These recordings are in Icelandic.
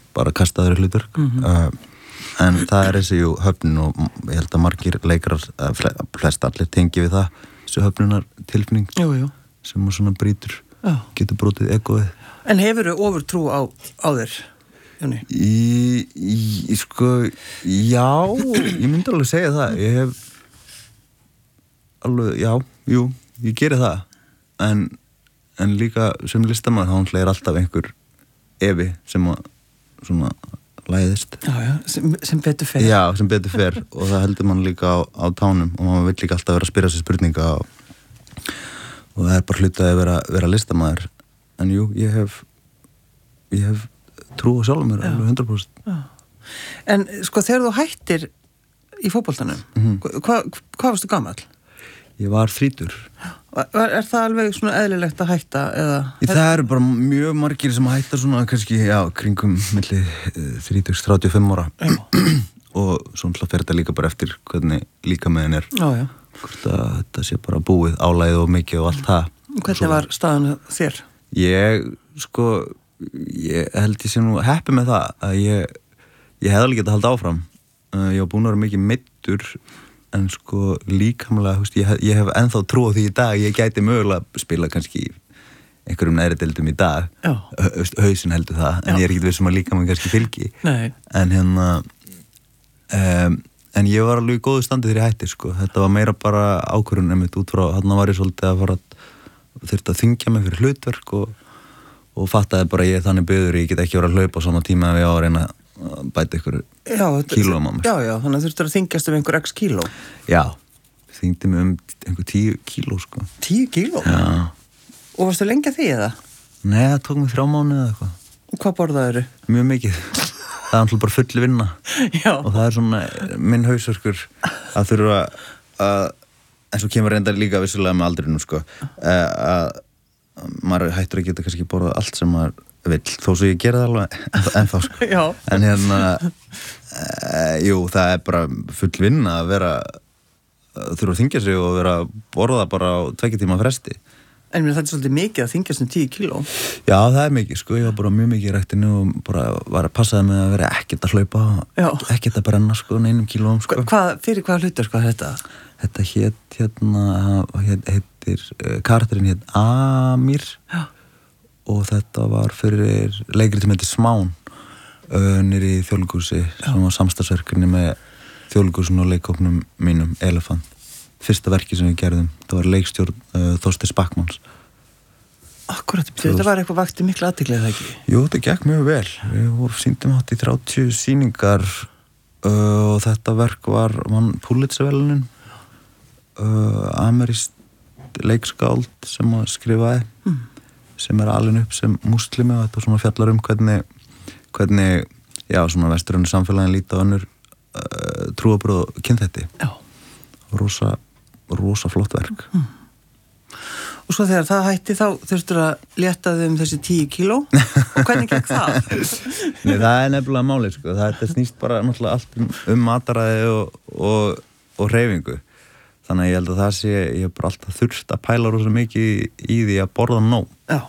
bara kastaður hlutverk en það þessi höfnin og ég held að margir leikarar flest allir tengi við það þessi höfnunar tilfinning sem svona brýtur getur brotið egoið. En hefurðu ofurtrú á þér, Jóni? Sko, já, ég myndi alveg segja það. Ég hef alveg, ég geri það. En líka sem listamaður, þá er alltaf einhver efi sem svona læðist. Já, sem betur fer. Já, sem betur fer og það heldur mann líka á tánum og maður vill líka alltaf vera að spyrja sér spurninga og það bara hluti að vera listamaður. En jú, ég hef trú á sjálfum mér alveg 100%. Já. En sko þegar þú hættir í fótboltanum, hvað varstu gamall? Ég var 30. Er það alveg svona eðlilegt að hætta eða? Það eru bara mjög margir sem hætta svona kannski, kringum milli 30-35 ára. Og svona fer þetta líka bara eftir hvernig líkamegin er. Já. Hvort að þetta sé bara búið, álægið og mikið og allt það. Hvernig var staðan þér? Ég held ég sé nú heppi með það að ég hefði alveg getað haldið áfram. Ég var búin að vera mikið meiddur en sko líkamlega, ég hef ennþá trú á því í dag, ég gæti mögulega spila kannski einhverjum neðri deildum í dag. Hausinn heldur það, en ég er ekkert viss að líkamlega kannski fylgi. Nei. En ég var alveg í góðu standi þegar ég hætti, sko. Þetta var meira bara ákvörðun einmitt út frá, þarna var ég svolítið að þurfti að þyngja mig fyrir hlutverk og fattaði bara ég þannig byggður, ég get ekki verið að hlaupa á sama tíma ef ég á að reyna að bæta ykkur kílóum á mér. Já, þannig að þurftur að þyngjast einhver x kíló. Já, þyngdi mig einhver 10 kíló, sko. 10 kíló? Já. Og varstu lengi að því eða? Nei, það tók mig 3 mánuði eða eitthvað. Og hvað borðaðirðu? Mjög mikið. Það er alltaf bara full vinna. Já. Og það er svona minn hausverkur að þurfa að, en svo kemur reyndar líka vissulega með aldrinum, sko, að maður hættur að geta kannski borðað allt sem maður vill, þó svo ég gera það alveg ennþá, sko. Já. En jú, það er bara full vinna að þurfa að þyngja sig og vera að borða bara á 2 tíma fresti. En þetta er svolítið mikið að þyngjast 10 kíló. Já, það er mikið, sko. Ég var bara mjög mikið í ræktinu og bara var að passaði með að vera ekkert að hlaupa, ekkert að brenna, sko, 1 kílóum, sko. Fyrir hvað hlutur, hvað er þetta? Þetta heitir, karakterinn hét Amir. Já. Og þetta var fyrir leikrið sem heitir Smán, nýri í Þjóðleikhúsi, sem var samstarfsverkefni með Þjóðleikhúsinu og leikhópnum mínum, Elefant. Fyrsta verki sem við gerðum, það var leikstjórn Þorsteins Backmanns. Akkurat, þetta var eitthvað vakti mikla athygli, eða ekki? Jú, þetta gekk mjög vel. Við sýndum átt í 30 sýningar og þetta verk vann Pulitzer-verðlaunin. Amerískt leikskáld sem skrifaði, sem alin upp sem múslimi og þetta svona fjallar hvernig svona vestrænnu samfélagin líta á önnur trúarbrögð og kynþætti. Já. Rosa flott verk. Og svo þegar það hætti þá þurftur að létta þau þessi 10 kíló og hvernig gekk það? Nei, það er nefnilega málið, sko. Þetta snýst bara náttúrulega allt mataræði og hreyfingu. Þannig að ég held að það sé, ég hef bara alltaf þurft að pæla rosa mikið í því að borða nóg. Já.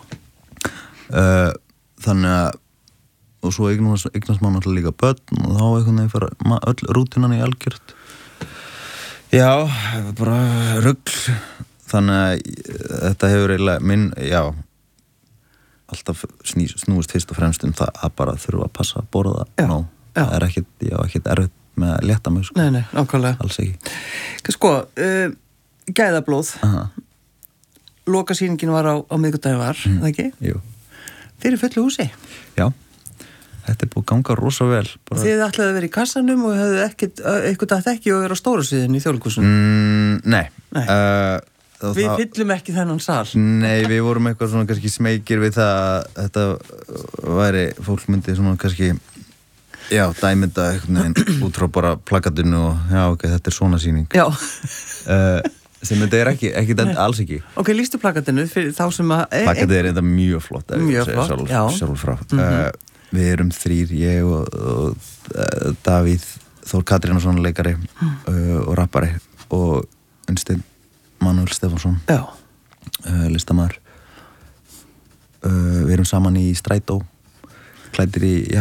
Þannig að, og svo eignast maður náttúrulega líka börn og þá einhvern veginn fara öll rútínan í algjört. Já, bara rugl. Þannig að þetta hefur eiginlega alltaf snúist fyrst og fremst um það að bara þurfa að passa að borða nóg. Það er ekkert erfitt með að létta mig, sko. Nei, nákvæmlega. Alls ekki. Sko, gæðablóð. Lokasýningin var á miðvikudaginn var, það ekki? Jú. Fyrir fullu húsi. Já. Þetta er búið að ganga rosa vel. Þið ætlaði að vera í kassanum og hefðu eitthvað dætt ekki og vera á stóru sviðinu í Þjóðleikhúsinu? Nei. Við fyllum ekki þennan sal. Nei, við vorum eitthvað svona kannski smeykir við það að þetta væri, fólk myndi svona kannski dæmynda eitthvað út frá bara plakatinu og ok, þetta er svona sýning. Já. Sem þetta er ekki alls ekki. Ok, lýstu plakatinu fyrir þá sem að... Plakatið er enda mjög flott. Mjög flott, já. Sjálf frá. Við erum 3, ég og Davíð Þór Katrínason leikari og rappari og Unnsteinn Manuel Stefánsson listamaður. Við erum saman í strætó, klæddir í